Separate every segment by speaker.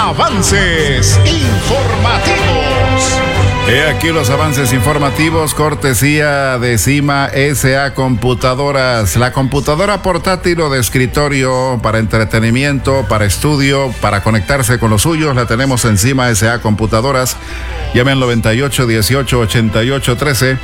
Speaker 1: Avances informativos.
Speaker 2: He aquí los avances informativos, cortesía de Cima S.A. Computadoras. La computadora portátil o de escritorio para entretenimiento, para estudio, para conectarse con los suyos, la tenemos en Cima S.A. Computadoras. Llame al 98 18 88 13.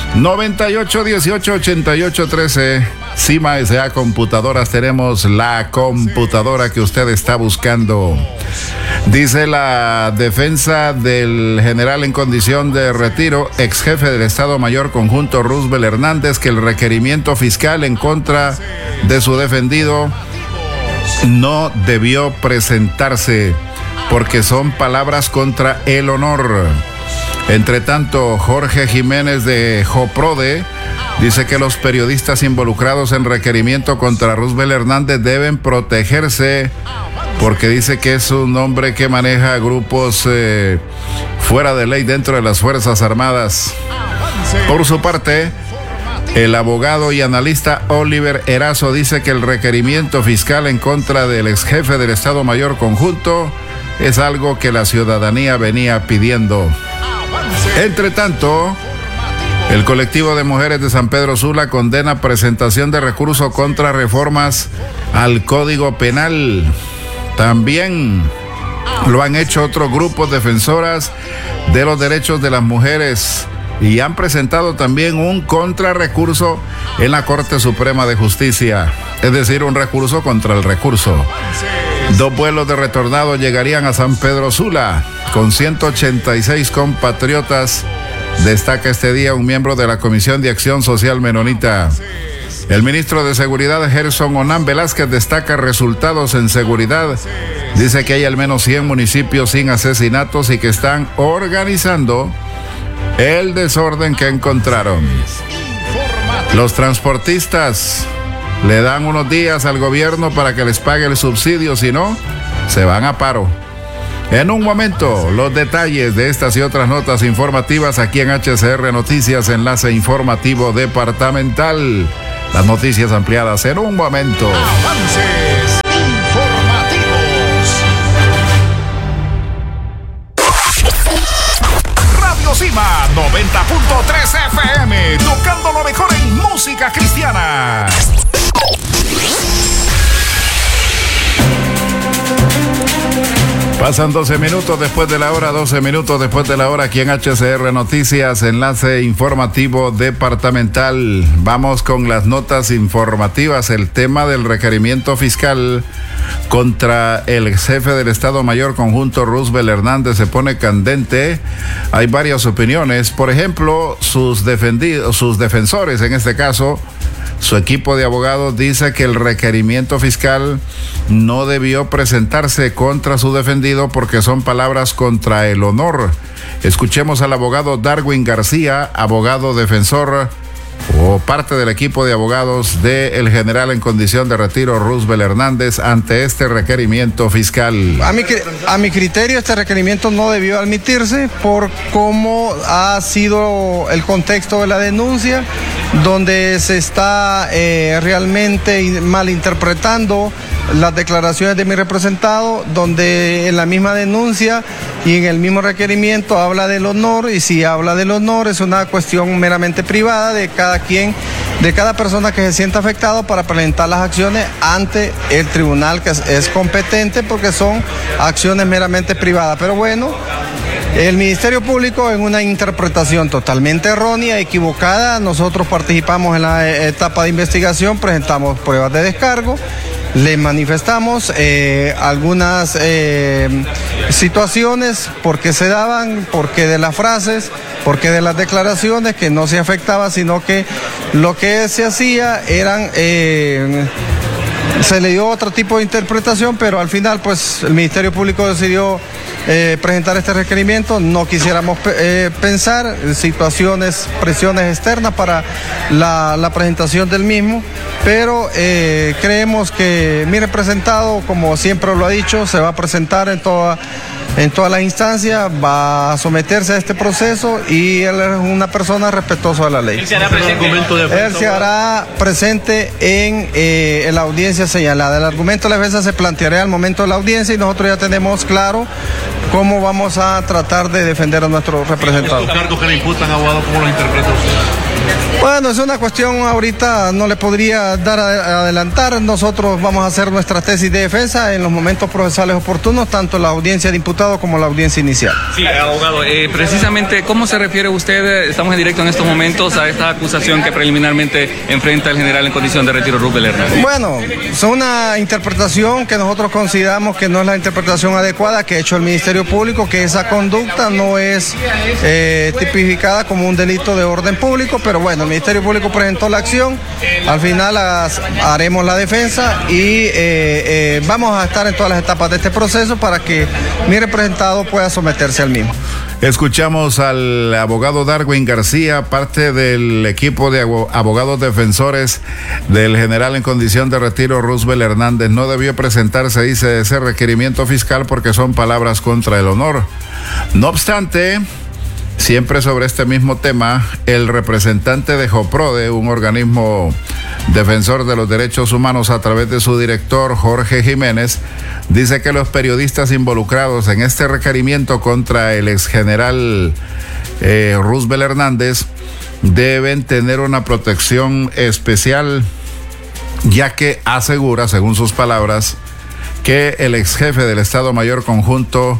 Speaker 2: 98 18 88 13. Cima S.A. Computadoras, tenemos la computadora que usted está buscando. Dice la defensa del general en condición de retiro, ex jefe del Estado Mayor Conjunto Roosevelt Hernández, que el requerimiento fiscal en contra de su defendido no debió presentarse porque son palabras contra el honor. Entre tanto, Jorge Jiménez de Joprode dice que los periodistas involucrados en requerimiento contra Roosevelt Hernández deben protegerse porque dice que es un hombre que maneja grupos fuera de ley dentro de las Fuerzas Armadas. Por su parte, el abogado y analista Oliver Erazo dice que el requerimiento fiscal en contra del ex jefe del Estado Mayor Conjunto es algo que la ciudadanía venía pidiendo. Entre tanto, el colectivo de mujeres de San Pedro Sula condena presentación de recurso contra reformas al Código Penal. También lo han hecho otros grupos defensoras de los derechos de las mujeres y han presentado también un contrarrecurso en la Corte Suprema de Justicia, es decir, un recurso contra el recurso. 2 vuelos de retornado llegarían a San Pedro Sula con 186 compatriotas, destaca este día un miembro de la Comisión de Acción Social Menonita. El ministro de Seguridad, Gerson Onán Velázquez, destaca resultados en seguridad. Dice que hay al menos 100 municipios sin asesinatos y que están organizando el desorden que encontraron. Los transportistas le dan unos días al gobierno para que les pague el subsidio, si no, se van a paro. En un momento, los detalles de estas y otras notas informativas aquí en HCR Noticias, enlace informativo departamental. Las noticias ampliadas en un momento.
Speaker 1: Avances informativos. Radio Cima 90.3 FM, tocando lo mejor en música cristiana.
Speaker 2: Pasan 12 minutos después de la hora, 12 minutos después de la hora aquí en HCR Noticias, enlace informativo departamental. Vamos con las notas informativas. El tema del requerimiento fiscal contra el jefe del Estado Mayor Conjunto Roosevelt Hernández se pone candente. Hay varias opiniones. Por ejemplo, sus defensores, en este caso, su equipo de abogados, dice que el requerimiento fiscal no debió presentarse contra su defendido porque son palabras contra el honor. Escuchemos al abogado Darwin García, abogado defensor o parte del equipo de abogados del general en condición de retiro Roosevelt Hernández ante este requerimiento fiscal.
Speaker 3: A mi criterio, este requerimiento no debió admitirse por cómo ha sido el contexto de la denuncia, donde se está realmente malinterpretando las declaraciones de mi representado, donde en la misma denuncia y en el mismo requerimiento habla del honor, y si habla del honor es una cuestión meramente privada de cada quien, de cada persona que se sienta afectado para presentar las acciones ante el tribunal que es competente, porque son acciones meramente privadas. Pero bueno, el Ministerio Público, en una interpretación totalmente errónea, equivocada, nosotros participamos en la etapa de investigación, presentamos pruebas de descargo, le manifestamos algunas situaciones, por qué se daban, por qué de las frases, por qué de las declaraciones, que no se afectaba, sino que lo que se hacía eran... se le dio otro tipo de interpretación, pero al final pues el Ministerio Público decidió presentar este requerimiento. No quisiéramos pensar en situaciones, presiones externas para la presentación del mismo, pero creemos que mi representado, como siempre lo ha dicho, se va a presentar en toda en todas las instancias, va a someterse a este proceso y él es una persona respetuosa de la ley.
Speaker 4: ¿Él se hará presente?
Speaker 3: Él se hará presente en la audiencia señalada. El argumento de la defensa se planteará al momento de la audiencia y nosotros ya tenemos claro cómo vamos a tratar de defender a nuestros representados.
Speaker 4: ¿Estos cargos que le imputan, abogado, cómo los interpreta usted?
Speaker 3: Bueno, es una cuestión ahorita, no le podría dar a adelantar. Nosotros vamos a hacer nuestra tesis de defensa en los momentos procesales oportunos, tanto la audiencia de imputado como la audiencia inicial.
Speaker 5: Sí, abogado, precisamente, ¿cómo se refiere usted, estamos en directo en estos momentos, a esta acusación que preliminarmente enfrenta el general en condición de retiro Roosevelt Hernández?
Speaker 3: Bueno, es una interpretación que nosotros consideramos que no es la interpretación adecuada que ha hecho el Ministerio Público, que esa conducta no es tipificada como un delito de orden público, pero bueno, el Ministerio Público presentó la acción, al final haremos la defensa y vamos a estar en todas las etapas de este proceso para que mi representado pueda someterse al mismo.
Speaker 2: Escuchamos al abogado Darwin García, parte del equipo de abogados defensores del general en condición de retiro Roosevelt Hernández. No debió presentarse, dice, ese requerimiento fiscal porque son palabras contra el honor. No obstante, siempre sobre este mismo tema, el representante de JOPRODE, un organismo defensor de los derechos humanos, a través de su director Jorge Jiménez, dice que los periodistas involucrados en este requerimiento contra el exgeneral Roosevelt Hernández deben tener una protección especial, ya que asegura, según sus palabras, que el exjefe del Estado Mayor Conjunto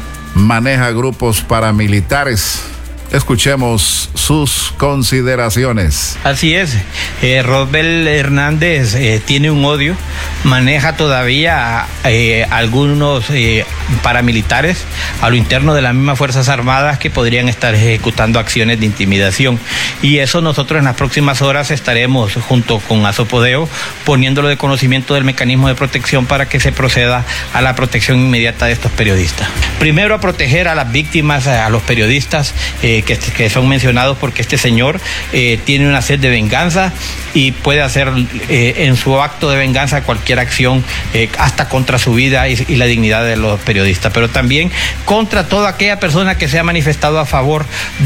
Speaker 2: maneja grupos paramilitares. Escuchemos sus consideraciones.
Speaker 6: Así es, Roosevelt Hernández tiene un odio, maneja todavía algunos paramilitares a lo interno de las mismas Fuerzas Armadas que podrían estar ejecutando acciones de intimidación. Y eso nosotros en las próximas horas estaremos, junto con Azopodeo, poniéndolo de conocimiento del mecanismo de protección para que se proceda a la protección inmediata de estos periodistas. Primero, a proteger a las víctimas, a los periodistas que son mencionados, porque este señor tiene una sed de venganza y puede hacer en su acto de venganza cualquier acción, hasta contra su vida y la dignidad de los periodistas, pero también contra toda aquella persona que se ha manifestado a favor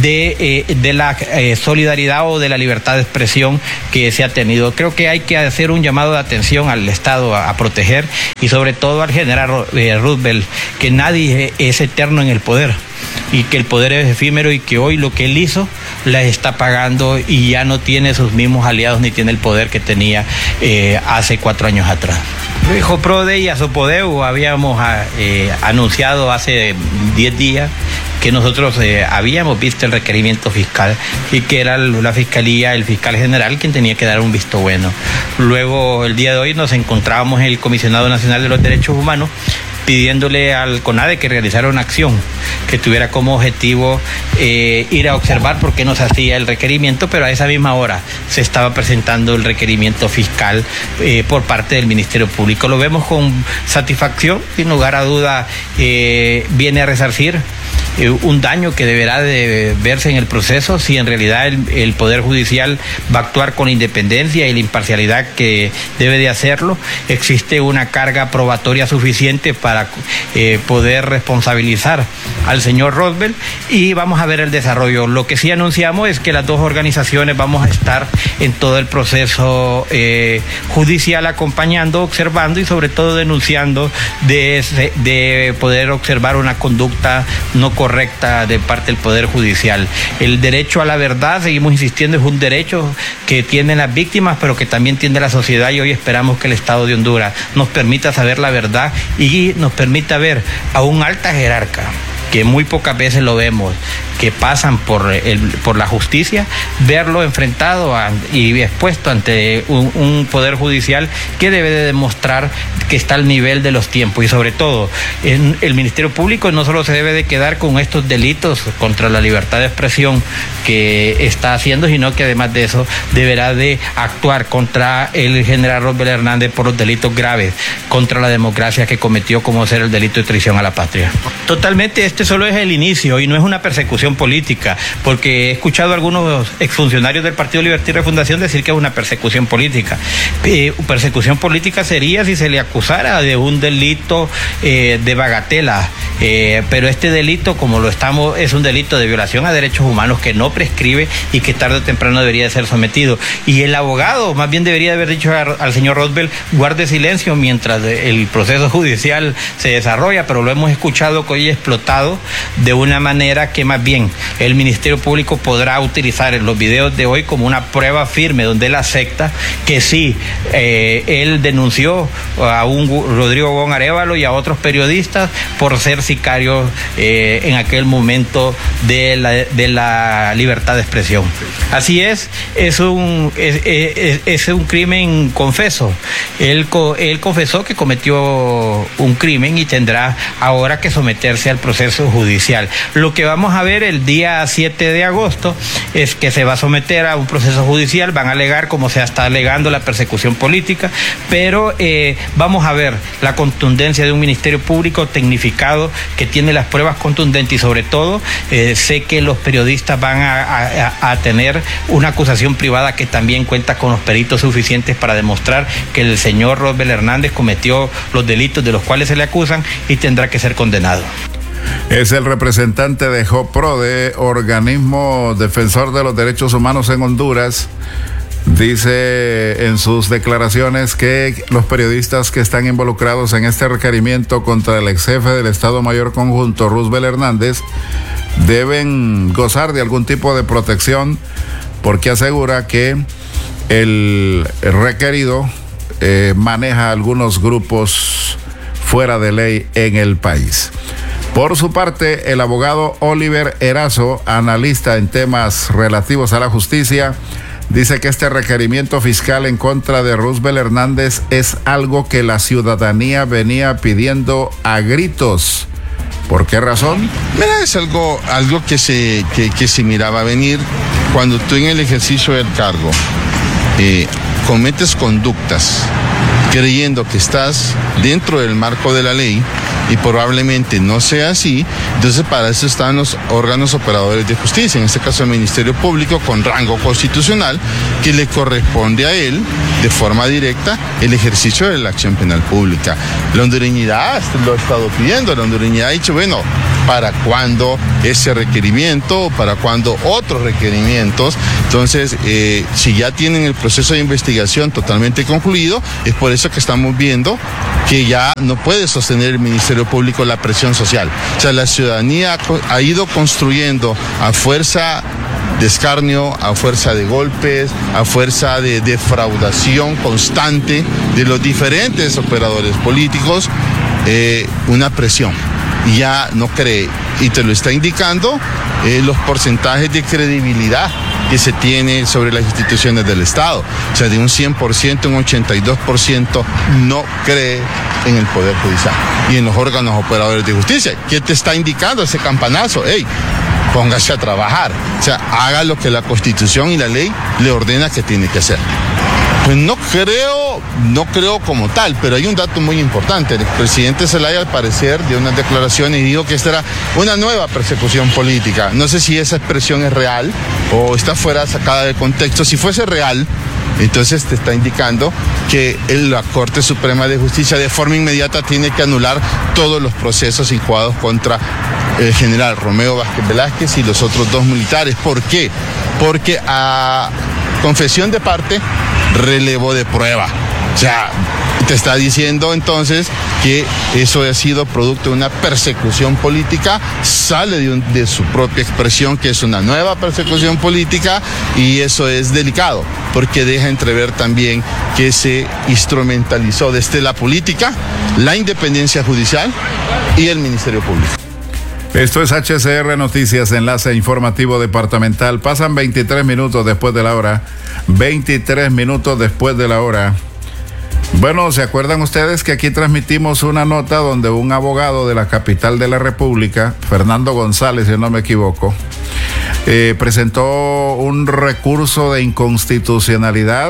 Speaker 6: de la solidaridad o de la libertad de expresión que se ha tenido. Creo que hay que hacer un llamado de atención al Estado a proteger, y sobre todo al general Roosevelt, que nadie es eterno en el poder y que el poder es efímero, y que hoy lo que él hizo la está pagando y ya no tiene sus mismos aliados ni tiene el poder que tenía hace 4 años atrás. JOPRODE y Azopodeo habíamos anunciado hace 10 días que nosotros habíamos visto el requerimiento fiscal y que era la Fiscalía, el fiscal general, quien tenía que dar un visto bueno. Luego, el día de hoy, nos encontrábamos en el Comisionado Nacional de los Derechos Humanos pidiéndole al CONADE que realizara una acción que tuviera como objetivo ir a observar por qué no se hacía el requerimiento, pero a esa misma hora se estaba presentando el requerimiento fiscal por parte del Ministerio Público. Lo vemos con satisfacción, sin lugar a duda viene a resarcir un daño que deberá de verse en el proceso si en realidad el Poder Judicial va a actuar con independencia y la imparcialidad que debe de hacerlo. Existe una carga probatoria suficiente para poder responsabilizar al señor Roosevelt, y vamos a ver el desarrollo. Lo que sí anunciamos es que las dos organizaciones vamos a estar en todo el proceso judicial, acompañando, observando y sobre todo denunciando de poder observar una conducta no correcta de parte del Poder Judicial. El derecho a la verdad, seguimos insistiendo, es un derecho que tienen las víctimas, pero que también tiene la sociedad, y hoy esperamos que el Estado de Honduras nos permita saber la verdad y nos permita ver a un alta jerarca, que muy pocas veces lo vemos, que pasan por la justicia, verlo enfrentado y expuesto ante un Poder Judicial que debe de demostrar que está al nivel de los tiempos. Y sobre todo, el Ministerio Público no solo se debe de quedar con estos delitos contra la libertad de expresión que está haciendo, sino que además de eso deberá de actuar contra el general Roosevelt Hernández por los delitos graves contra la democracia que cometió, como ser el delito de traición a la patria. Totalmente, este solo es el inicio y no es una persecución política, porque he escuchado a algunos exfuncionarios del Partido Libertad y Refundación decir que es una persecución política. Persecución política sería si se le acusara de un delito de bagatela, pero este delito, es un delito de violación a derechos humanos que no prescribe y que tarde o temprano debería de ser sometido. Y el abogado más bien debería haber dicho al señor Roosevelt, guarde silencio mientras el proceso judicial se desarrolla, pero lo hemos escuchado que hoy explotado de una manera que más bien el Ministerio Público podrá utilizar en los videos de hoy como una prueba firme donde él acepta que sí, él denunció a un Rodrigo Gon Arévalo y a otros periodistas por ser sicarios en aquel momento de la libertad de expresión. Así es un crimen confeso. Él confesó que cometió un crimen y tendrá ahora que someterse al proceso judicial. Lo que vamos a ver el día 7 de agosto es que se va a someter a un proceso judicial, van a alegar como se está alegando la persecución política, pero vamos a ver la contundencia de un Ministerio Público tecnificado que tiene las pruebas contundentes y sobre todo sé que los periodistas van a tener una acusación privada que también cuenta con los peritos suficientes para demostrar que el señor Roosevelt Hernández cometió los delitos de los cuales se le acusan y tendrá que ser condenado.
Speaker 2: Es el representante de JOPRODE, organismo defensor de los derechos humanos en Honduras. Dice en sus declaraciones que los periodistas que están involucrados en este requerimiento contra el ex jefe del Estado Mayor Conjunto, Roosevelt Hernández, deben gozar de algún tipo de protección porque asegura que el requerido maneja algunos grupos fuera de ley en el país. Por su parte, el abogado Oliver Erazo, analista en temas relativos a la justicia, dice que este requerimiento fiscal en contra de Roosevelt Hernández es algo que la ciudadanía venía pidiendo a gritos. ¿Por qué razón?
Speaker 7: Mira, es algo que se miraba venir cuando tú en el ejercicio del cargo cometes conductas creyendo que estás dentro del marco de la ley y probablemente no sea así. Entonces para eso están los órganos operadores de justicia, en este caso el Ministerio Público con rango constitucional, que le corresponde a él de forma directa el ejercicio de la acción penal pública. La hondureñidad lo ha estado pidiendo, la hondureñidad ha dicho, bueno, ¿para cuándo ese requerimiento? ¿Para cuándo otros requerimientos? Entonces, si ya tienen el proceso de investigación totalmente concluido, es por eso que estamos viendo que ya no puede sostener el Ministerio Público la presión social. O sea, la ciudadanía ha ido construyendo a fuerza de escarnio, a fuerza de golpes, a fuerza de defraudación constante de los diferentes operadores políticos, una presión. Y ya no cree, y te lo está indicando los porcentajes de credibilidad que se tiene sobre las instituciones del Estado. O sea, de un 100%, un 82% no cree en el Poder Judicial y en los órganos operadores de justicia. ¿Qué te está indicando ese campanazo? ¡Ey! Póngase a trabajar. O sea, haga lo que la Constitución y la ley le ordena que tiene que hacer. Pues no creo como tal, pero hay un dato muy importante. El presidente Zelaya, al parecer, dio unas declaraciones y dijo que esta era una nueva persecución política. No sé si esa expresión es real o está fuera, sacada de contexto. Si fuese real, entonces te está indicando que la Corte Suprema de Justicia de forma inmediata tiene que anular todos los procesos incoados contra el general Romeo Vázquez Velázquez y los otros dos militares. ¿Por qué? Porque a confesión de parte, relevo de prueba. O sea, te está diciendo entonces que eso ha sido producto de una persecución política, sale de su propia expresión que es una nueva persecución política, y eso es delicado porque deja entrever también que se instrumentalizó desde la política, la independencia judicial y el Ministerio Público.
Speaker 2: Esto es HCR Noticias, enlace informativo departamental. Pasan 23 minutos después de la hora. 23 minutos después de la hora. Bueno, ¿se acuerdan ustedes que aquí transmitimos una nota donde un abogado de la capital de la República, Fernando González, si no me equivoco, presentó un recurso de inconstitucionalidad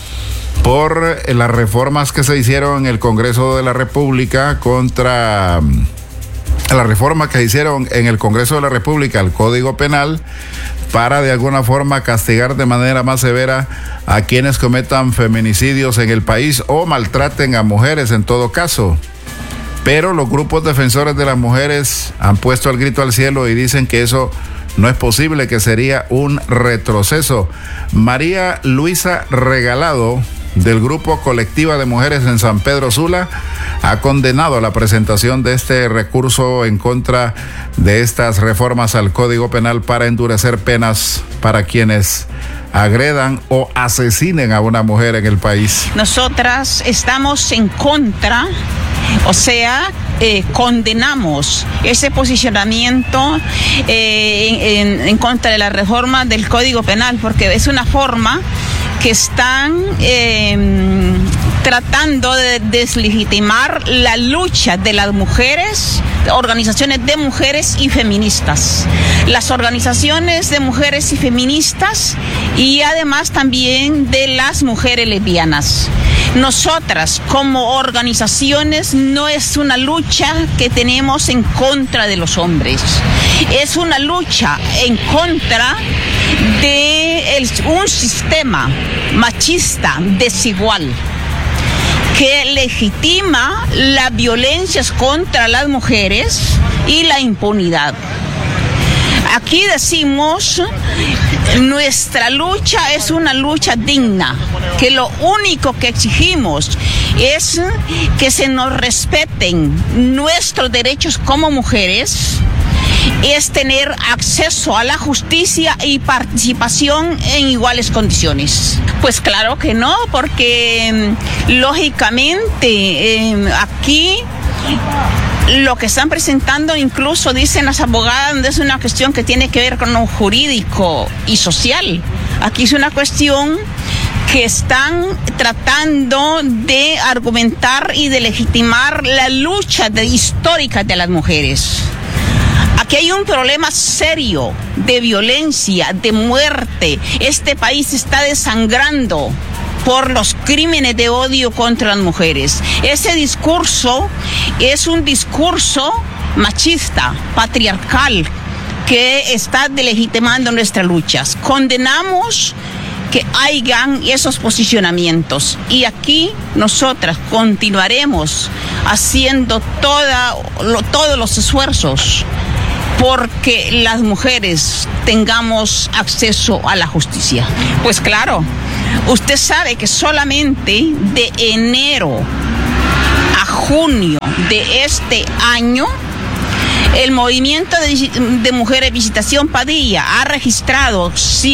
Speaker 2: por las reformas que se hicieron en el Congreso de la República contra la reforma que hicieron en el Congreso de la República al Código Penal para de alguna forma castigar de manera más severa a quienes cometan feminicidios en el país o maltraten a mujeres en todo caso. pero los grupos defensores de las mujeres han puesto el grito al cielo y dicen que eso no es posible, que sería un retroceso. María Luisa Regalado, del grupo Colectiva de Mujeres en San Pedro Sula, ha condenado la presentación de este recurso en contra de estas reformas al Código Penal para endurecer penas para quienes agredan o asesinen a una mujer en el país.
Speaker 8: Nosotras estamos en contra, o sea, condenamos ese posicionamiento en contra de la reforma del Código Penal, porque es una forma que están tratando de deslegitimar la lucha de las mujeres, organizaciones de mujeres y feministas. Las organizaciones de mujeres y feministas y además también de las mujeres lesbianas. Nosotras como organizaciones no es una lucha que tenemos en contra de los hombres, es una lucha en contra de un sistema machista desigual que legitima las violencias contra las mujeres y la impunidad. Aquí decimos, nuestra lucha es una lucha digna, que lo único que exigimos es que se nos respeten nuestros derechos como mujeres, es tener acceso a la justicia y participación en iguales condiciones. Pues claro que no, porque lógicamente aquí lo que están presentando, incluso dicen las abogadas, es una cuestión que tiene que ver con lo jurídico y social. Aquí es una cuestión que están tratando de argumentar y de legitimar la lucha histórica de las mujeres. Aquí hay un problema serio de violencia, de muerte. Este país está desangrando por los crímenes de odio contra las mujeres. Ese discurso es un discurso machista, patriarcal, que está delegitimando nuestras luchas. Condenamos que hayan esos posicionamientos y aquí nosotras continuaremos haciendo todos los esfuerzos porque las mujeres tengamos acceso a la justicia. Pues claro, usted sabe que solamente de enero a junio de este año, el movimiento de mujeres Visitación Padilla ha registrado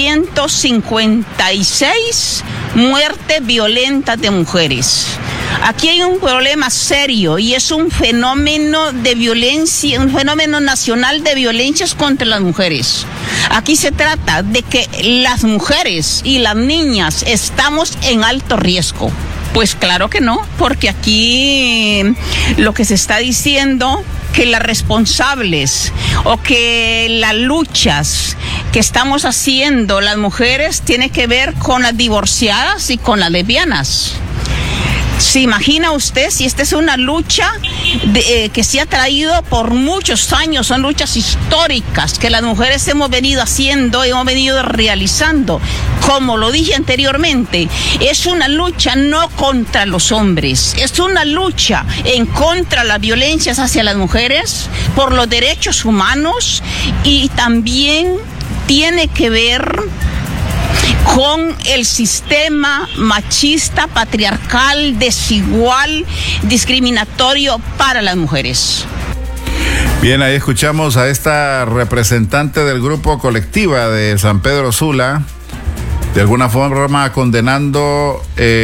Speaker 8: 156 muertes violentas de mujeres. Aquí hay un problema serio y es un fenómeno de violencia, un fenómeno nacional de violencias contra las mujeres. Aquí se trata de que las mujeres y las niñas estamos en alto riesgo. Pues claro que no, porque aquí lo que se está diciendo que las responsables o que las luchas que estamos haciendo las mujeres tiene que ver con las divorciadas y con las lesbianas. ¿Se imagina usted si esta es una lucha que se ha traído por muchos años? Son luchas históricas que las mujeres hemos venido haciendo, hemos venido realizando. Como lo dije anteriormente, es una lucha no contra los hombres, es una lucha en contra de las violencias hacia las mujeres, por los derechos humanos y también tiene que ver con el sistema machista, patriarcal, desigual, discriminatorio para las mujeres.
Speaker 2: Bien, ahí escuchamos a esta representante del grupo Colectiva de San Pedro Sula, de alguna forma condenando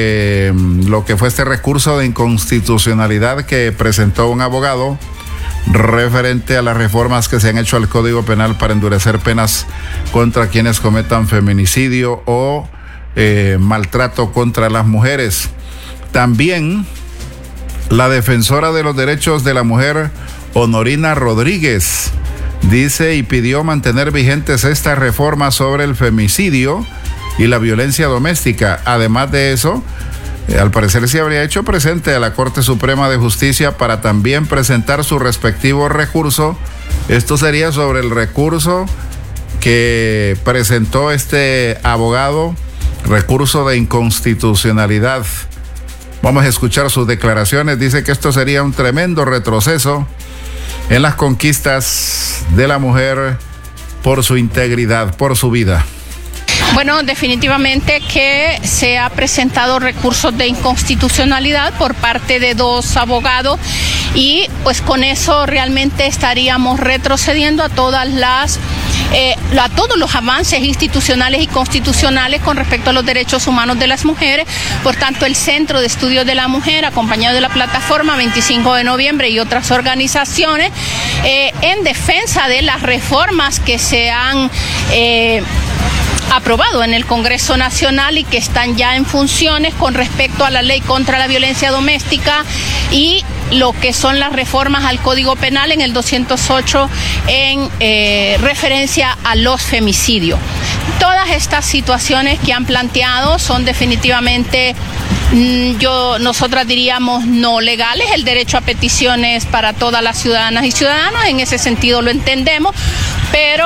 Speaker 2: lo que fue este recurso de inconstitucionalidad que presentó un abogado referente a las reformas que se han hecho al Código Penal para endurecer penas contra quienes cometan feminicidio o maltrato contra las mujeres. También la defensora de los derechos de la mujer, Honorina Rodríguez, dice y pidió mantener vigentes estas reformas sobre el femicidio y la violencia doméstica. Además de eso, al parecer se habría hecho presente a la Corte Suprema de Justicia para también presentar su respectivo recurso. Esto sería sobre el recurso que presentó este abogado, recurso de inconstitucionalidad Vamos a escuchar sus declaraciones. Dice que esto sería un tremendo retroceso en las conquistas de la mujer por su integridad, por su vida.
Speaker 9: Bueno, definitivamente que se ha presentado recursos de inconstitucionalidad por parte de 2 abogados y pues con eso realmente estaríamos retrocediendo a todos los avances institucionales y constitucionales con respecto a los derechos humanos de las mujeres. Por tanto, el Centro de Estudios de la Mujer, acompañado de la plataforma 25 de noviembre y otras organizaciones, en defensa de las reformas que se han aprobado en el Congreso Nacional y que están ya en funciones con respecto a la ley contra la violencia doméstica y lo que son las reformas al Código Penal en el 208 en referencia a los femicidios. Todas estas situaciones que han planteado son definitivamente, nosotras diríamos, no legales. El derecho a peticiones para todas las ciudadanas y ciudadanos, en ese sentido lo entendemos, pero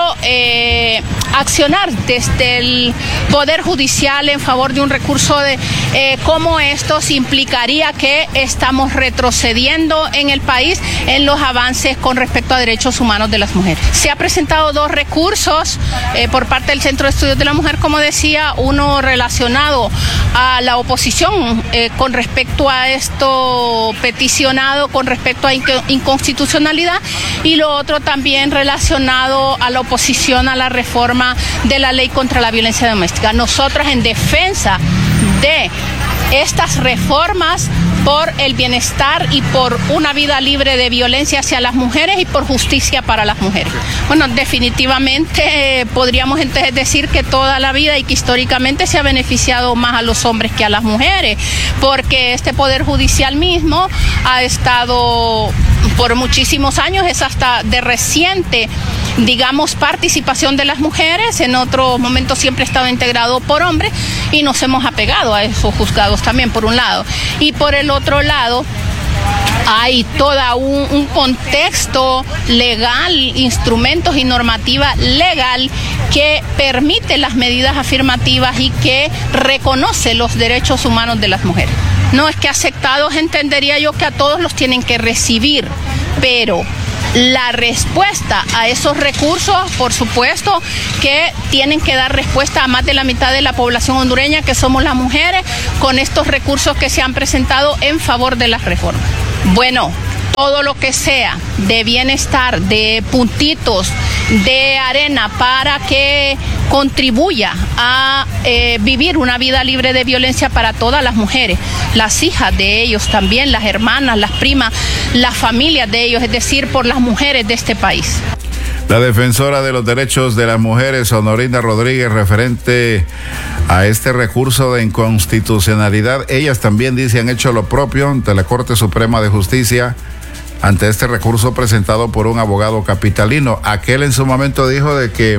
Speaker 9: accionar desde el Poder Judicial en favor de un recurso como estos implicaría que estamos retrocediendo en el país en los avances con respecto a derechos humanos de las mujeres. Se ha presentado 2 recursos por parte del Centro de Estudios de la Mujer, como decía, uno relacionado a la oposición con respecto a esto peticionado con respecto a inconstitucionalidad y lo otro también relacionado a la oposición a la reforma de la ley contra la violencia doméstica. Nosotras en defensa de estas reformas por el bienestar y por una vida libre de violencia hacia las mujeres y por justicia para las mujeres. Bueno, definitivamente podríamos entonces decir que toda la vida y que históricamente se ha beneficiado más a los hombres que a las mujeres, porque este Poder Judicial mismo ha estado por muchísimos años, es hasta de reciente, digamos, participación de las mujeres. En otros momentos siempre ha estado integrado por hombres y nos hemos apegado a esos juzgados también, por un lado. Y por el otro lado, hay todo un contexto legal, instrumentos y normativa legal que permite las medidas afirmativas y que reconoce los derechos humanos de las mujeres. No es que aceptados entendería yo que a todos los tienen que recibir, pero la respuesta a esos recursos, por supuesto, que tienen que dar respuesta a más de la mitad de la población hondureña, que somos las mujeres, con estos recursos que se han presentado en favor de las reformas. Bueno, todo lo que sea de bienestar, de puntitos, de arena para que contribuya a vivir una vida libre de violencia para todas las mujeres, las hijas de ellos también, las hermanas, las primas, las familias de ellos, es decir, por las mujeres de este país.
Speaker 2: La defensora de los derechos de las mujeres, Honorinda Rodríguez, referente a este recurso de inconstitucionalidad, ellas también dicen han hecho lo propio ante la Corte Suprema de Justicia ante este recurso presentado por un abogado capitalino. Aquel en su momento dijo de que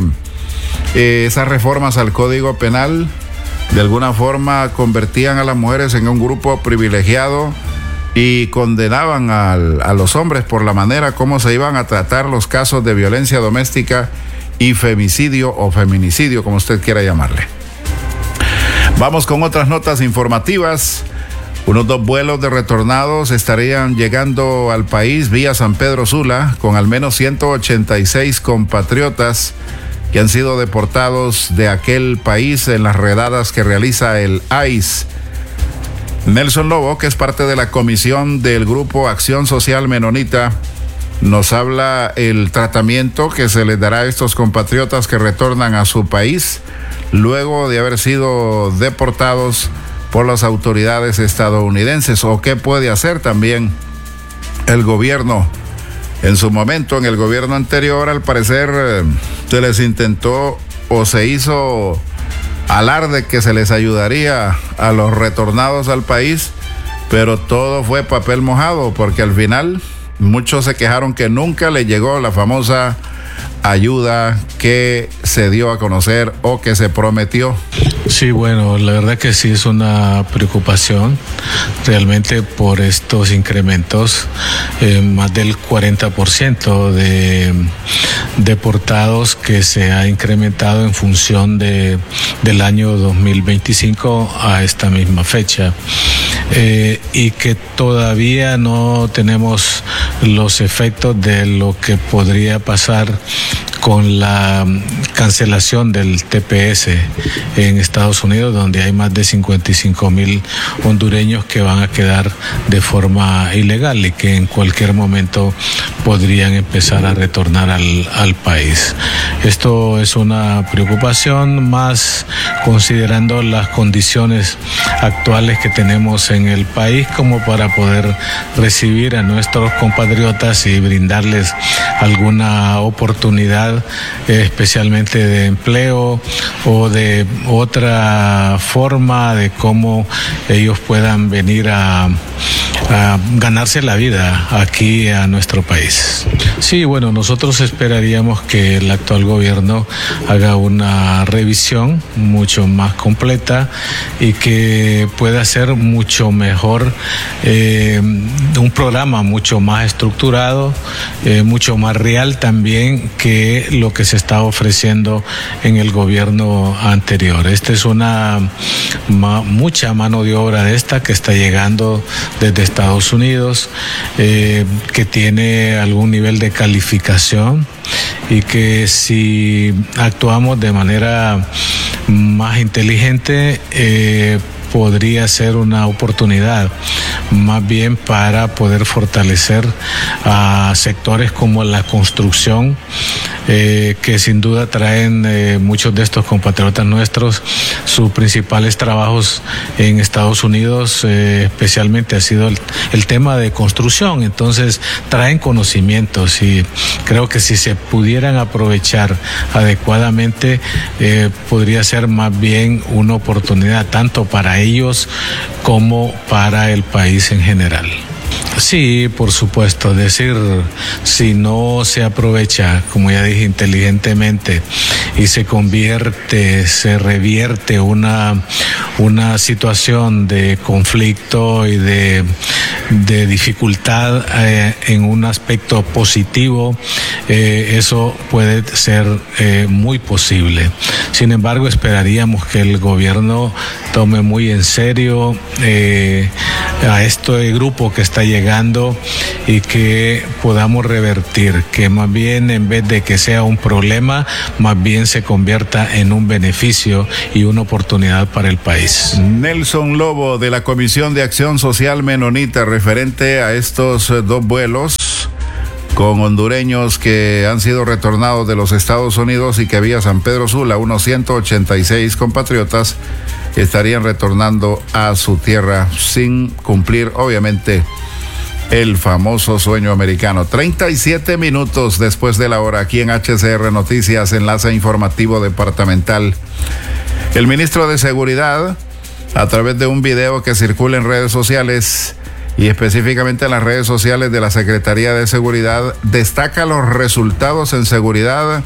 Speaker 2: esas reformas al Código Penal de alguna forma convertían a las mujeres en un grupo privilegiado y condenaban a los hombres por la manera como se iban a tratar los casos de violencia doméstica y femicidio o feminicidio, como usted quiera llamarle. Vamos con otras notas informativas. Unos 2 vuelos de retornados estarían llegando al país vía San Pedro Sula con al menos 186 compatriotas que han sido deportados de aquel país en las redadas que realiza el ICE. Nelson Lobo, que es parte de la comisión del Grupo Acción Social Menonita, nos habla el tratamiento que se les dará a estos compatriotas que retornan a su país luego de haber sido deportados por las autoridades estadounidenses, o qué puede hacer también el gobierno. En su momento, en el gobierno anterior, al parecer se les intentó o se hizo alarde que se les ayudaría a los retornados al país, pero todo fue papel mojado, porque al final muchos se quejaron que nunca les llegó la famosa ayuda que que se dio a conocer o que se prometió.
Speaker 10: Sí, bueno, la verdad que sí es una preocupación realmente por estos incrementos, más del 40% de deportados que se ha incrementado en función del año 2025 a esta misma fecha, y que todavía no tenemos los efectos de lo que podría pasar con la cancelación del TPS en Estados Unidos, donde hay más de 55,000 hondureños que van a quedar de forma ilegal y que en cualquier momento podrían empezar a retornar al país. Esto es una preocupación, más considerando las condiciones actuales que tenemos en el país, como para poder recibir a nuestros compatriotas y brindarles alguna oportunidad, especialmente de empleo o de otra forma de cómo ellos puedan venir a ganarse la vida aquí a nuestro país. Sí, bueno, nosotros esperaríamos que el actual gobierno haga una revisión mucho más completa y que pueda ser mucho mejor, un programa mucho más estructurado, mucho más real también que lo que se está ofreciendo en el gobierno anterior. Esta es mucha mano de obra de esta que está llegando desde Estados Unidos, que tiene algún nivel de calificación y que si actuamos de manera más inteligente, podría ser una oportunidad más bien para poder fortalecer a sectores como la construcción, que sin duda traen muchos de estos compatriotas nuestros sus principales trabajos en Estados Unidos, especialmente ha sido el tema de construcción. Entonces traen conocimientos y creo que si se pudieran aprovechar adecuadamente, podría ser más bien una oportunidad tanto para ellos como para el país en general. Sí, por supuesto, es decir, si no se aprovecha, como ya dije, inteligentemente y se revierte una situación de conflicto y de dificultad en un aspecto positivo, eso puede ser muy posible. Sin embargo, esperaríamos que el gobierno tome muy en serio a este grupo que está llegando y que podamos revertir, que más bien en vez de que sea un problema, más bien se convierta en un beneficio y una oportunidad para el país.
Speaker 2: Nelson Lobo, de la Comisión de Acción Social Menonita, referente a estos dos vuelos con hondureños que han sido retornados de los Estados Unidos y que vía San Pedro Sula, unos 186 compatriotas estarían retornando a su tierra sin cumplir, obviamente, el famoso sueño americano. 37 minutos después de la hora, aquí en HCR Noticias, enlace informativo departamental. El ministro de Seguridad, a través de un video que circula en redes sociales y específicamente en las redes sociales de la Secretaría de Seguridad, destaca los resultados en seguridad.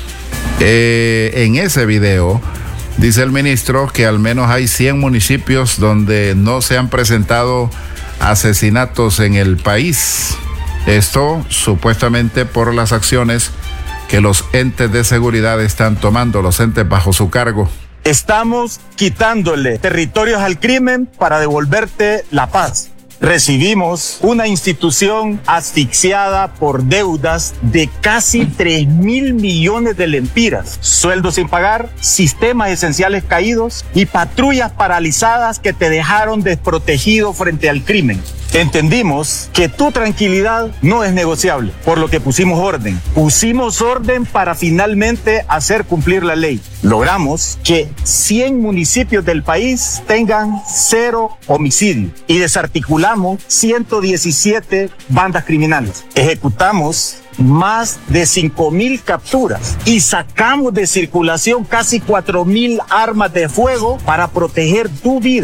Speaker 2: En ese video dice el ministro que al menos hay 100 municipios donde no se han presentado asesinatos en el país. Esto supuestamente por las acciones que los entes de seguridad están tomando, los entes bajo su cargo.
Speaker 11: Estamos quitándole territorios al crimen para devolverte la paz. Recibimos una institución asfixiada por deudas de casi 3,000 millones de lempiras, sueldos sin pagar, sistemas esenciales caídos y patrullas paralizadas que te dejaron desprotegido frente al crimen. Entendimos que tu tranquilidad no es negociable, por lo que pusimos orden. Pusimos orden para finalmente hacer cumplir la ley. Logramos que 100 municipios del país tengan 0 homicidios y desarticulamos 117 bandas criminales. Ejecutamos más de 5,000 capturas y sacamos de circulación casi 4,000 armas de fuego para proteger tu vida.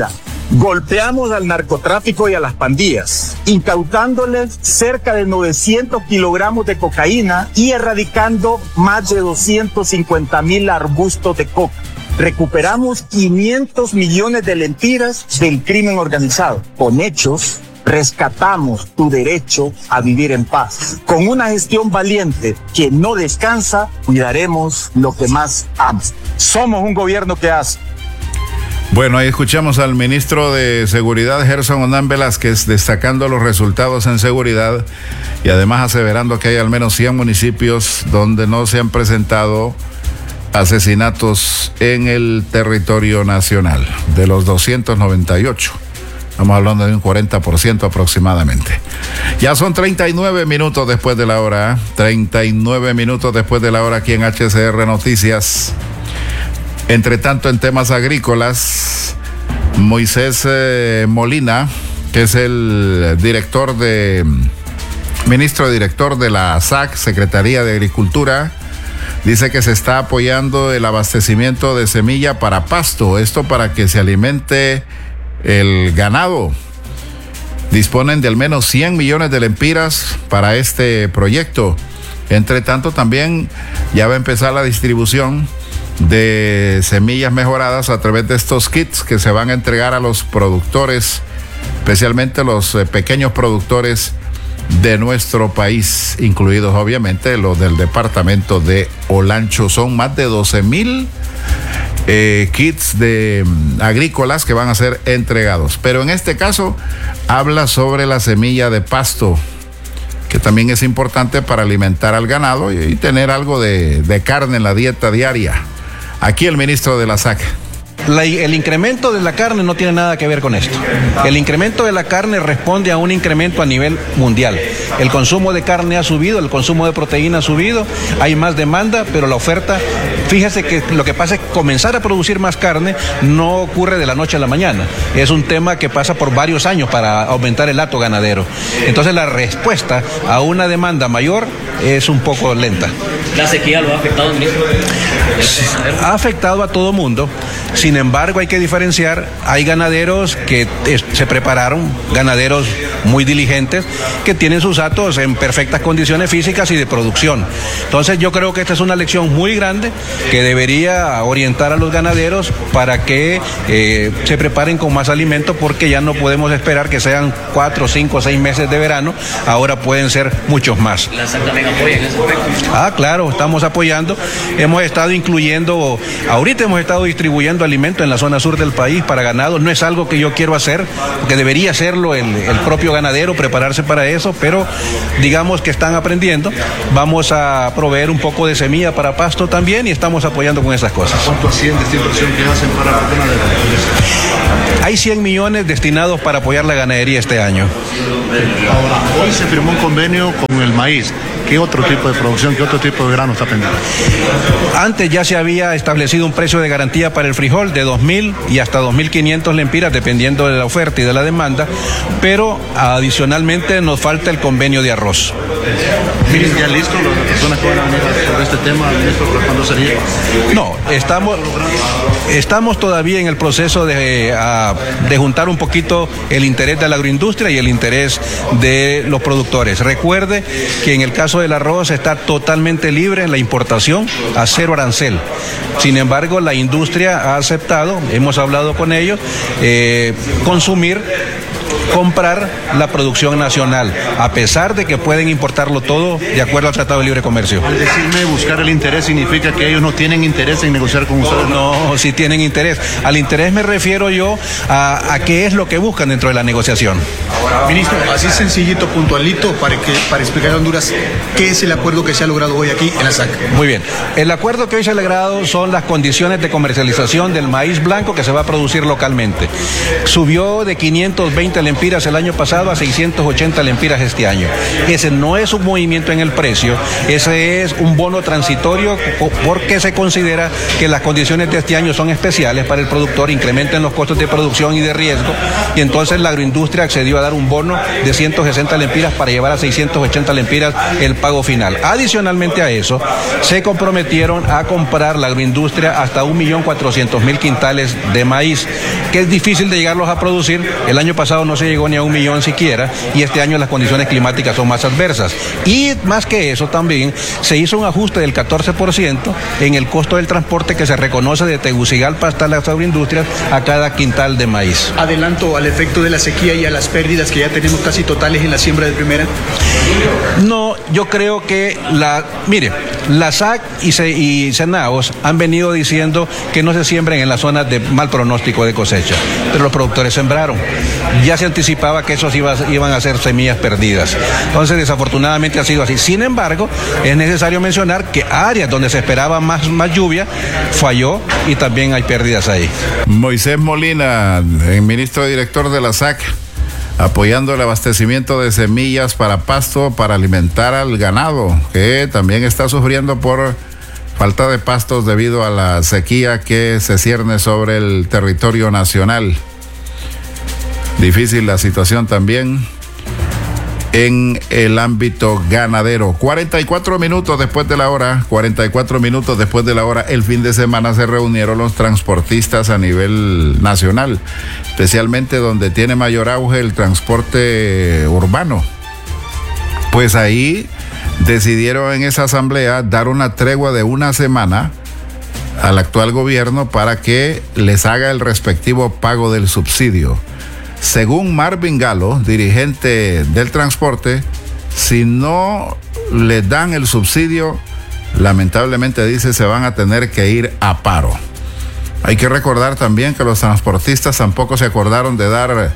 Speaker 11: Golpeamos al narcotráfico y a las pandillas, incautándoles cerca de 900 kilogramos de cocaína y erradicando más de 250,000 arbustos de coca. Recuperamos 500 millones de lempiras del crimen organizado. Con hechos, rescatamos tu derecho a vivir en paz. Con una gestión valiente que no descansa, cuidaremos lo que más amas. Somos un gobierno que hace.
Speaker 2: Bueno, ahí escuchamos al ministro de Seguridad, Gerson Hernán Velázquez, destacando los resultados en seguridad y además aseverando que hay al menos 100 municipios donde no se han presentado asesinatos en el territorio nacional, de los 298. Estamos hablando de un 40% aproximadamente. Ya son 39 minutos después de la hora, 39 minutos después de la hora aquí en HCR Noticias. Entre tanto, en temas agrícolas, Moisés Molina, que es el ministro director de la SAC, Secretaría de Agricultura, dice que se está apoyando el abastecimiento de semilla para pasto, esto para que se alimente el ganado. Disponen de al menos 100 millones de lempiras para este proyecto. Entre tanto, también ya va a empezar la distribución de semillas mejoradas a través de estos kits que se van a entregar a los productores, especialmente los pequeños productores de nuestro país, incluidos obviamente los del departamento de Olancho. Son más de 12,000 kits de agrícolas que van a ser entregados, pero en este caso habla sobre la semilla de pasto, que también es importante para alimentar al ganado y tener algo de carne en la dieta diaria. Aquí el ministro de la SAC.
Speaker 12: El incremento de la carne no tiene nada que ver con esto. El incremento de la carne responde a un incremento a nivel mundial. El consumo de carne ha subido, el consumo de proteína ha subido, hay más demanda, pero la oferta, fíjese que lo que pasa es que comenzar a producir más carne no ocurre de la noche a la mañana. Es un tema que pasa por varios años para aumentar el hato ganadero. Entonces la respuesta a una demanda mayor es un poco lenta.
Speaker 13: ¿La sequía lo ha afectado, ministro?
Speaker 12: Ha afectado a todo mundo. Sin embargo, hay que diferenciar, hay ganaderos que se prepararon, ganaderos muy diligentes, que tienen sus hatos en perfectas condiciones físicas y de producción. Entonces yo creo que esta es una lección muy grande que debería orientar a los ganaderos para que se preparen con más alimento, porque ya no podemos esperar que sean 4, 5, 6 meses de verano, ahora pueden ser muchos más.
Speaker 13: ¿La SAC también apoya en ese aspecto?
Speaker 12: Claro, estamos apoyando, hemos estado incluyendo, ahorita hemos estado distribuyendo alimento en la zona sur del país para ganados. No es algo que yo quiero hacer, porque debería hacerlo el propio ganadero, prepararse para eso, pero digamos que están aprendiendo. Vamos a proveer un poco de semilla para pasto también y estamos apoyando con esas cosas.
Speaker 4: ¿Cuánto asciende esta inversión que hacen para la tema de la ganadería?
Speaker 12: Hay 100 millones destinados para apoyar la ganadería este año.
Speaker 4: Ahora, hoy se firmó un convenio con el maíz. ¿Qué otro tipo de producción, qué otro tipo de grano está pendiente?
Speaker 12: Antes ya se había establecido un precio de garantía para el frijol de 2,000 y hasta 2,500 lempiras, dependiendo de la oferta y de la demanda, pero adicionalmente nos falta el convenio de arroz.
Speaker 4: ¿Miren ya listo las personas que van a venir sobre este tema, ministro, cuándo sería?
Speaker 12: No, estamos todavía en el proceso de juntar un poquito el interés de la agroindustria y el interés de los productores. Recuerde que en el caso del arroz está totalmente libre en la importación a 0 arancel. Sin embargo, la industria ha aceptado, hemos hablado con ellos, comprar la producción nacional, a pesar de que pueden importarlo todo de acuerdo al Tratado de Libre Comercio.
Speaker 4: Al decirme buscar el interés, ¿significa que ellos no tienen interés en negociar con ustedes?
Speaker 12: No, sí tienen interés. Al interés me refiero yo a qué es lo que buscan dentro de la negociación.
Speaker 14: Ministro, así sencillito, puntualito, para explicar a Honduras qué es el acuerdo que se ha logrado hoy aquí en la SAC.
Speaker 12: Muy bien. El acuerdo que hoy se ha logrado son las condiciones de comercialización del maíz blanco que se va a producir localmente. Subió de 520 lempiras lempiras el año pasado a 680 lempiras este año. Ese no es un movimiento en el precio, ese es un bono transitorio porque se considera que las condiciones de este año son especiales para el productor, incrementan los costos de producción y de riesgo, y entonces la agroindustria accedió a dar un bono de 160 lempiras para llevar a 680 lempiras el pago final. Adicionalmente a eso, se comprometieron a comprar la agroindustria hasta 1.400.000 quintales de maíz, que es difícil de llegarlos a producir. El año pasado no se llegó ni a 1 millón siquiera, y este año las condiciones climáticas son más adversas. Y más que eso también se hizo un ajuste del 14% en el costo del transporte que se reconoce de Tegucigalpa hasta las agroindustrias a cada quintal de maíz.
Speaker 14: Adelanto al efecto de la sequía y a las pérdidas que ya tenemos casi totales en la siembra de primera.
Speaker 12: No, yo creo que la SAC y Senaos han venido diciendo que no se siembren en las zonas de mal pronóstico de cosecha, pero los productores sembraron. Ya se anticipaba que esos iban a ser semillas perdidas. Entonces, desafortunadamente ha sido así. Sin embargo, es necesario mencionar que áreas donde se esperaba más lluvia falló y también hay pérdidas ahí.
Speaker 2: Moisés Molina, el ministro director de la SAC, apoyando el abastecimiento de semillas para pasto para alimentar al ganado, que también está sufriendo por falta de pastos debido a la sequía que se cierne sobre el territorio nacional. Difícil la situación también en el ámbito ganadero. 44 minutos después de la hora, el fin de semana se reunieron los transportistas a nivel nacional, especialmente donde tiene mayor auge el transporte urbano. Pues ahí decidieron en esa asamblea dar una tregua de una semana al actual gobierno para que les haga el respectivo pago del subsidio. Según Marvin Galo, dirigente del transporte, si no les dan el subsidio, lamentablemente dice, se van a tener que ir a paro. Hay que recordar también que los transportistas tampoco se acordaron de dar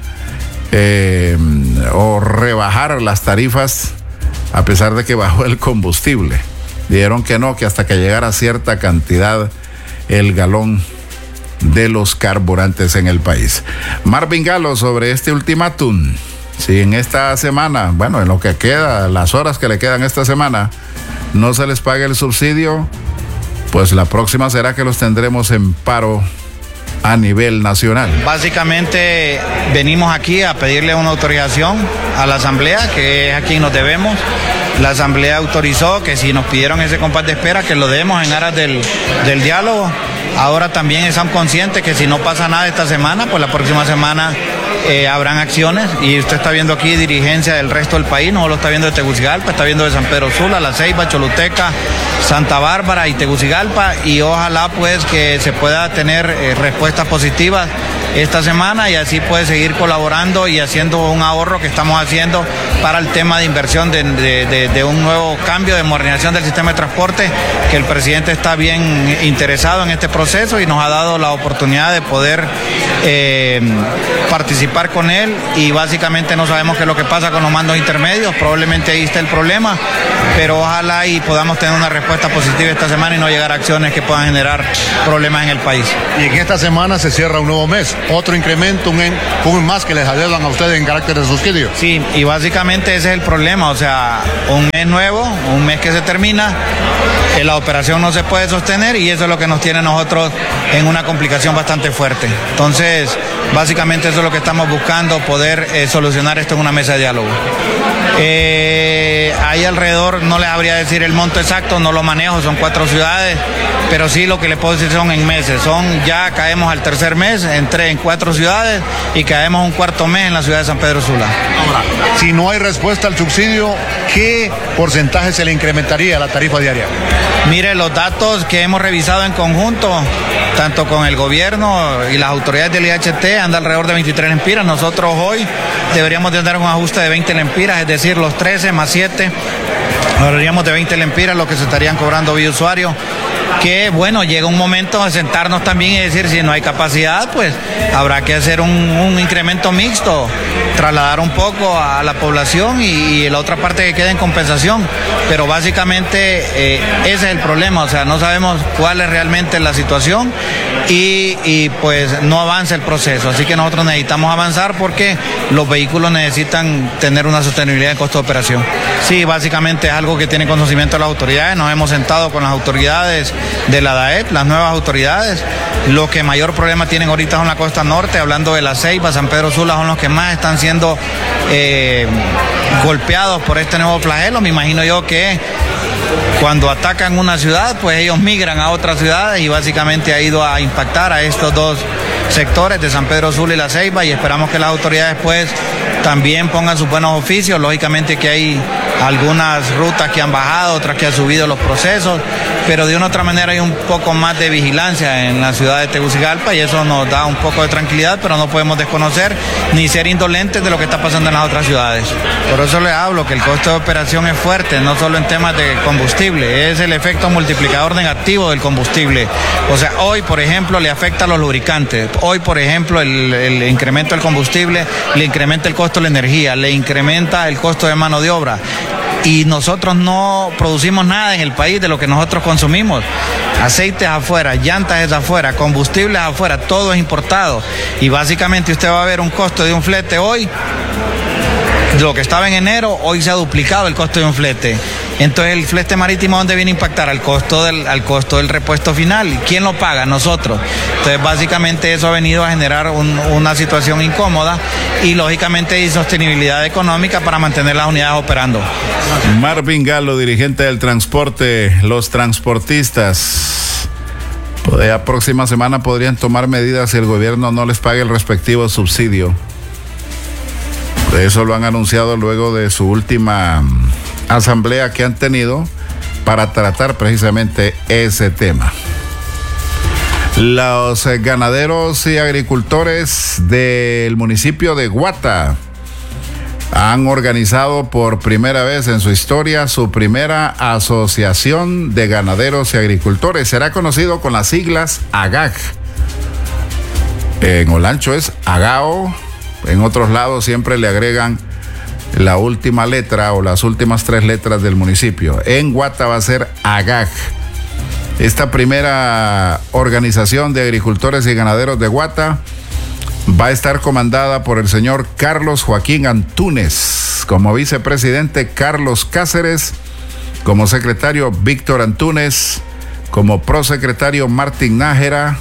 Speaker 2: o rebajar las tarifas a pesar de que bajó el combustible. Dijeron que no, que hasta que llegara a cierta cantidad el galón de los carburantes en el país. Marvin Galo sobre este ultimátum. Si en esta semana, en lo que queda, las horas que le quedan esta semana, no se les paga el subsidio, pues la próxima será que los tendremos en paro a nivel nacional.
Speaker 6: Básicamente venimos aquí a pedirle una autorización a la asamblea, que es a quien nos debemos. La asamblea autorizó que si nos pidieron ese compás de espera, que lo demos en aras del diálogo. Ahora también están conscientes que si no pasa nada esta semana, pues la próxima semana habrán acciones, y usted está viendo aquí dirigencia del resto del país, no lo está viendo de Tegucigalpa, está viendo de San Pedro Sula, La Ceiba, Choluteca, Santa Bárbara y Tegucigalpa, y ojalá pues que se pueda tener respuestas positivas esta semana y así puede seguir colaborando y haciendo un ahorro que estamos haciendo para el tema de inversión de un nuevo cambio de modernización del sistema de transporte, que el presidente está bien interesado en este proceso y nos ha dado la oportunidad de poder participar con él, y básicamente no sabemos qué es lo que pasa con los mandos intermedios, probablemente ahí está el problema, pero ojalá y podamos tener una respuesta positiva esta semana y no llegar a acciones que puedan generar problemas en el país.
Speaker 4: Y en esta semana se cierra un nuevo mes, otro incremento, un más que les adeudan a ustedes en carácter de subsidio.
Speaker 6: Sí, y básicamente ese es el problema, o sea, un mes nuevo, un mes que se termina, la operación no se puede sostener y eso es lo que nos tiene nosotros en una complicación bastante fuerte. Entonces, básicamente eso es lo que estamos buscando, poder solucionar esto en una mesa de diálogo. Ahí alrededor, no les habría decir el monto exacto, no lo manejo, son 4 ciudades, pero sí lo que les puedo decir son en meses. Ya caemos al tercer mes, entré en 4 ciudades y caemos un cuarto mes en la ciudad de San Pedro Sula.
Speaker 4: Ahora, si no hay respuesta al subsidio, ¿qué porcentaje se le incrementaría a la tarifa diaria?
Speaker 6: Mire, los datos que hemos revisado en conjunto, tanto con el gobierno y las autoridades del IHT, anda alrededor de 23 lempiras. Nosotros hoy deberíamos de dar un ajuste de 20 lempiras, es decir, los 13 más 7, hablaríamos de 20 lempiras, lo que se estarían cobrando vía usuario. Que bueno, llega un momento de sentarnos también y decir, si no hay capacidad, pues habrá que hacer un incremento mixto, trasladar un poco a la población y la otra parte que quede en compensación. Pero básicamente ese es el problema, o sea, no sabemos cuál es realmente la situación
Speaker 15: y pues no avanza el proceso. Así que nosotros necesitamos avanzar porque los vehículos necesitan tener una sostenibilidad de costo de operación. Sí, básicamente es algo que tiene conocimiento las autoridades. Nos hemos sentado con las autoridades de la DAEP, las nuevas autoridades. Los que mayor problema tienen ahorita son la costa norte, hablando de La Ceiba, San Pedro Sula, son los que más están siendo golpeados por este nuevo flagelo. Me imagino yo que cuando atacan una ciudad, pues ellos migran a otras ciudades y básicamente ha ido a impactar a estos dos sectores de San Pedro Sula y La Ceiba, y esperamos que las autoridades pues también pongan sus buenos oficios. Lógicamente que hay algunas rutas que han bajado, otras que han subido los procesos, pero de una u otra manera hay un poco más de vigilancia en la ciudad de Tegucigalpa y eso nos da un poco de tranquilidad, pero no podemos desconocer ni ser indolentes de lo que está pasando en las otras ciudades. Por eso les hablo que el costo de operación es fuerte, no solo en temas de combustible, es el efecto multiplicador negativo del combustible. O sea, hoy, por ejemplo, le afecta a los lubricantes. Hoy, por ejemplo, el incremento del combustible le incrementa el costo de la energía, le incrementa el costo de mano de obra. Y nosotros no producimos nada en el país de lo que nosotros consumimos. Aceites afuera, llantas es afuera, combustibles afuera, todo es importado. Y básicamente usted va a ver un costo de un flete hoy, lo que estaba en enero, hoy se ha duplicado el costo de un flete. Entonces el flete marítimo, ¿dónde viene a impactar? Al costo del repuesto final. ¿Quién lo paga? Nosotros. Entonces básicamente eso ha venido a generar una situación incómoda y lógicamente insostenibilidad económica para mantener las unidades operando.
Speaker 2: Marvin Galo, dirigente del transporte, los transportistas. La próxima semana podrían tomar medidas si el gobierno no les pague el respectivo subsidio. Eso lo han anunciado luego de su última asamblea que han tenido para tratar precisamente ese tema. Los ganaderos y agricultores del municipio de Guata han organizado por primera vez en su historia su primera asociación de ganaderos y agricultores. Será conocido con las siglas AGAG. En Olancho es AGAO. En otros lados siempre le agregan la última letra o las últimas 3 letras del municipio. En Guata va a ser AGAG. Esta primera organización de agricultores y ganaderos de Guata va a estar comandada por el señor Carlos Joaquín Antúnez, como vicepresidente Carlos Cáceres, como secretario Víctor Antúnez, como prosecretario Mártir Nájera,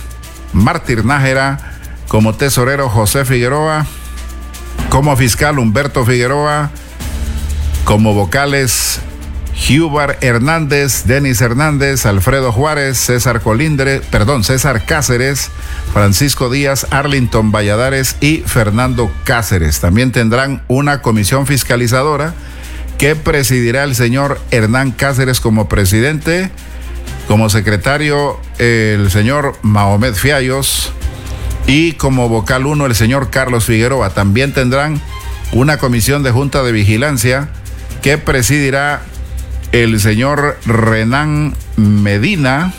Speaker 2: como tesorero José Figueroa, como fiscal Humberto Figueroa, como vocales Hubar Hernández, Denis Hernández, Alfredo Juárez, César Cáceres, Francisco Díaz, Arlington Valladares y Fernando Cáceres. También tendrán una comisión fiscalizadora que presidirá el señor Hernán Cáceres como presidente, como secretario el señor Mahomet Fiallos y como vocal 1 el señor Carlos Figueroa. También tendrán una comisión de junta de vigilancia que presidirá el señor Renan Medina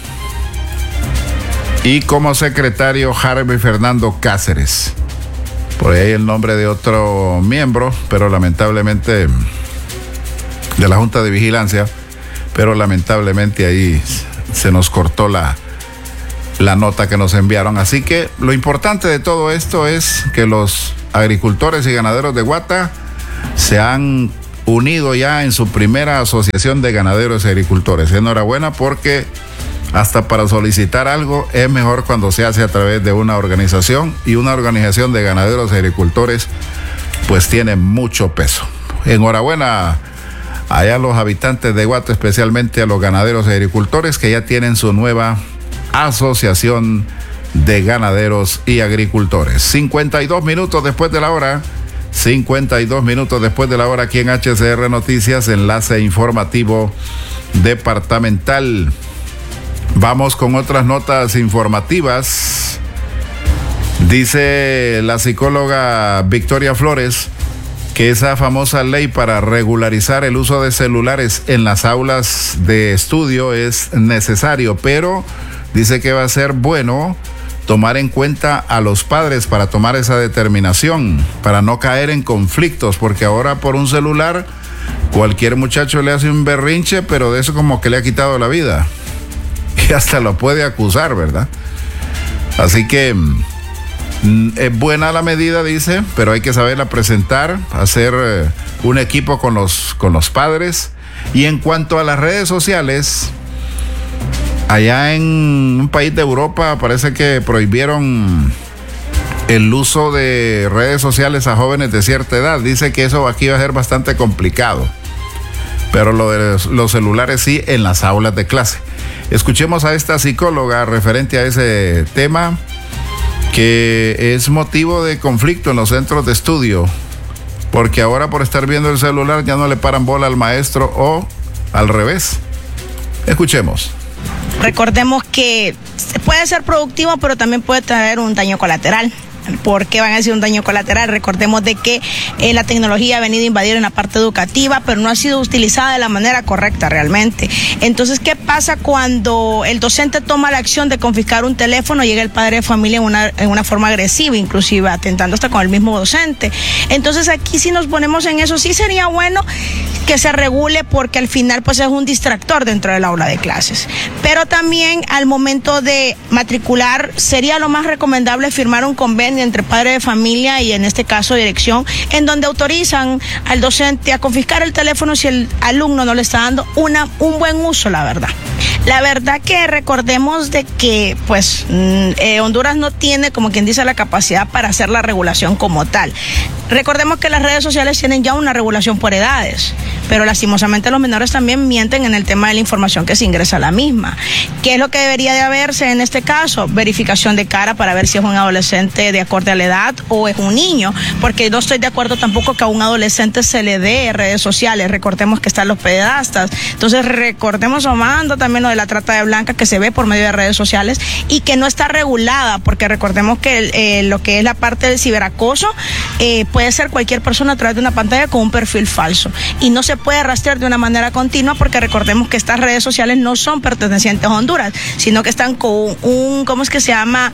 Speaker 2: y como secretario Harvey Fernando Cáceres. Por ahí hay el nombre de otro miembro, pero lamentablemente de la junta de vigilancia, pero lamentablemente ahí se nos cortó la nota que nos enviaron. Así que lo importante de todo esto es que los agricultores y ganaderos de Guata se han unido ya en su primera asociación de ganaderos y agricultores. Enhorabuena, porque hasta para solicitar algo es mejor cuando se hace a través de una organización, y una organización de ganaderos y agricultores pues tiene mucho peso. Enhorabuena allá a los habitantes de Guata, especialmente a los ganaderos y agricultores que ya tienen su nueva asociación de ganaderos y agricultores. 52 minutos después de la hora. 52 minutos después de la hora aquí en HCR Noticias, enlace informativo departamental. Vamos con otras notas informativas. Dice la psicóloga Victoria Flores que esa famosa ley para regularizar el uso de celulares en las aulas de estudio es necesario, pero dice que va a ser bueno tomar en cuenta a los padres para tomar esa determinación, para no caer en conflictos, porque ahora por un celular cualquier muchacho le hace un berrinche, pero de eso como que le ha quitado la vida y hasta lo puede acusar, ¿verdad? Así que es buena la medida, dice, pero hay que saberla presentar, hacer un equipo con los padres. Y en cuanto a las redes sociales, allá en un país de Europa parece que prohibieron el uso de redes sociales a jóvenes de cierta edad. Dice que eso aquí va a ser bastante complicado, pero lo de los celulares sí en las aulas de clase. Escuchemos a esta psicóloga referente a ese tema, que es motivo de conflicto en los centros de estudio, porque ahora por estar viendo el celular ya no le paran bola al maestro o al revés. Escuchemos.
Speaker 16: Recordemos que puede ser productivo, pero también puede traer un daño colateral. ¿Por qué van a decir un daño colateral? Recordemos de que la tecnología ha venido a invadir en la parte educativa, pero no ha sido utilizada de la manera correcta realmente. Entonces, ¿qué pasa cuando el docente toma la acción de confiscar un teléfono? Llega el padre de familia en una forma agresiva, inclusive atentando hasta con el mismo docente. Entonces, aquí si nos ponemos en eso, sí sería bueno que se regule, porque al final pues es un distractor dentro del aula de clases. Pero también al momento de matricular sería lo más recomendable firmar un convenio entre padre de familia y en este caso dirección, en donde autorizan al docente a confiscar el teléfono si el alumno no le está dando un buen uso, la verdad. La verdad que recordemos de que pues Honduras no tiene, como quien dice, la capacidad para hacer la regulación como tal. Recordemos que las redes sociales tienen ya una regulación por edades, pero lastimosamente los menores también mienten en el tema de la información que se ingresa a la misma. ¿Qué es lo que debería de haberse en este caso? Verificación de cara para ver si es un adolescente de acorde a la edad o es un niño, porque no estoy de acuerdo tampoco que a un adolescente se le dé redes sociales. Recordemos que están los pedastas. Entonces recordemos, Omando, también lo de la trata de blancas que se ve por medio de redes sociales y que no está regulada, porque recordemos que lo que es la parte del ciberacoso puede ser cualquier persona a través de una pantalla con un perfil falso y no se puede rastrear de una manera continua, porque recordemos que estas redes sociales no son pertenecientes a Honduras, sino que están con ¿cómo es que se llama?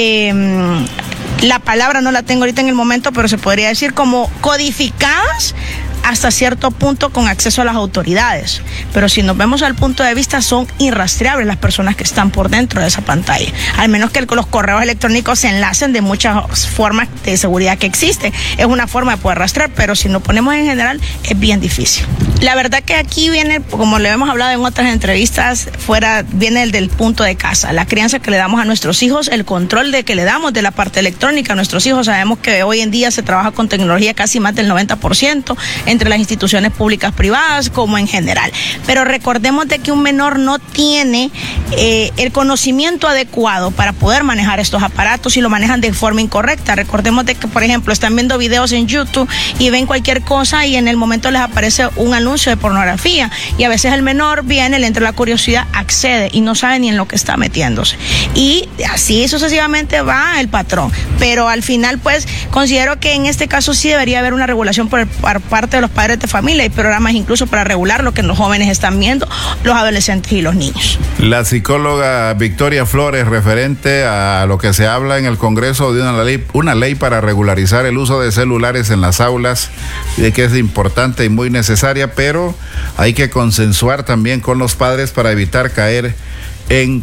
Speaker 16: La palabra no la tengo ahorita en el momento, pero se podría decir como codificadas hasta cierto punto con acceso a las autoridades. Pero si nos vemos al punto de vista, son irrastreables las personas que están por dentro de esa pantalla, al menos que los correos electrónicos se enlacen de muchas formas de seguridad que existe. Es una forma de poder rastrear, pero si nos ponemos en general es bien difícil. La verdad que aquí viene, como le hemos hablado en otras entrevistas, viene el del punto de casa, la crianza que le damos a nuestros hijos, el control de que le damos de la parte electrónica a nuestros hijos. Sabemos que hoy en día se trabaja con tecnología casi más del 90%, entre las instituciones públicas, privadas, como en general. Pero recordemos de que un menor no tiene el conocimiento adecuado para poder manejar estos aparatos y lo manejan de forma incorrecta. Recordemos de que, por ejemplo, están viendo videos en YouTube y ven cualquier cosa y en el momento les aparece un anuncio de pornografía y a veces el menor viene, le entra la curiosidad, accede y no sabe ni en lo que está metiéndose. Y así sucesivamente va el patrón. Pero al final, pues, considero que en este caso sí debería haber una regulación por parte de los padres de familia. Hay programas incluso para regular lo que los jóvenes están viendo, los adolescentes y los niños.
Speaker 2: La psicóloga Victoria Flores, referente a lo que se habla en el Congreso de una ley para regularizar el uso de celulares en las aulas, de que es importante y muy necesaria, pero hay que consensuar también con los padres para evitar caer en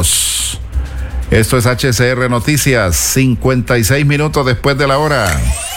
Speaker 2: conflictos. Esto es HCR Noticias, 56 minutos después de la hora.